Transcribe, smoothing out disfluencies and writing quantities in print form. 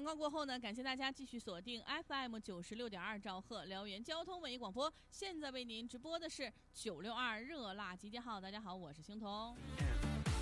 告过后呢，感谢大家继续锁定 FM96.2兆赫辽源交通文艺广播。现在为您直播的是962热辣集结号。大家好，我是星彤。